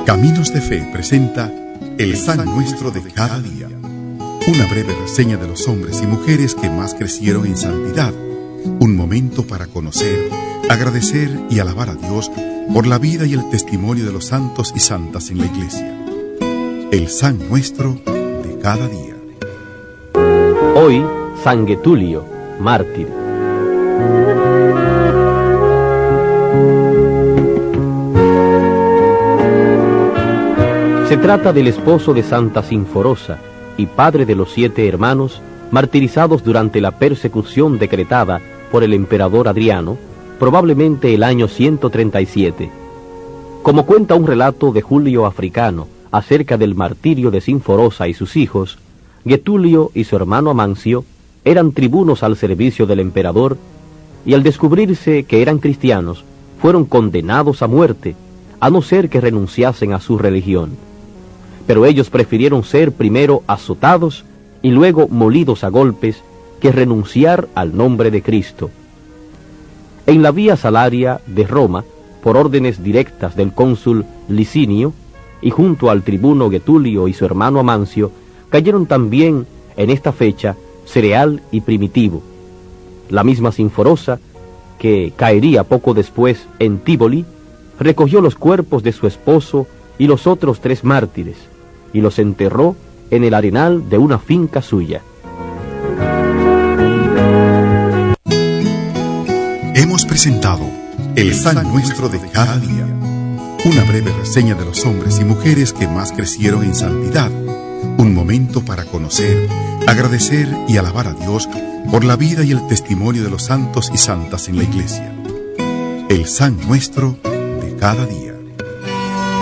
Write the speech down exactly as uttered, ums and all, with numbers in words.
Caminos de Fe presenta El San Nuestro de cada día, una breve reseña de los hombres y mujeres que más crecieron en santidad, un momento para conocer, agradecer y alabar a Dios por la vida y el testimonio de los santos y santas en la Iglesia. El San Nuestro de cada día. Hoy, San Getulio, mártir. Se trata del esposo de Santa Sinforosa y padre de los siete hermanos martirizados durante la persecución decretada por el emperador Adriano, probablemente el año ciento treinta y siete. Como cuenta un relato de Julio Africano acerca del martirio de Sinforosa y sus hijos, Getulio y su hermano Amancio eran tribunos al servicio del emperador y al descubrirse que eran cristianos, fueron condenados a muerte, a no ser que renunciasen a su religión. Pero ellos prefirieron ser primero azotados y luego molidos a golpes que renunciar al nombre de Cristo. En la Vía Salaria de Roma, por órdenes directas del cónsul Licinio, y junto al tribuno Getulio y su hermano Amancio, cayeron también en esta fecha Cereal y Primitivo. La misma Sinforosa, que caería poco después en Tívoli, recogió los cuerpos de su esposo y los otros tres mártires, y los enterró en el arenal de una finca suya. Hemos presentado El San Nuestro de cada día, una breve reseña de los hombres y mujeres que más crecieron en santidad, un momento para conocer, agradecer y alabar a Dios por la vida y el testimonio de los santos y santas en la Iglesia. El San Nuestro de cada día.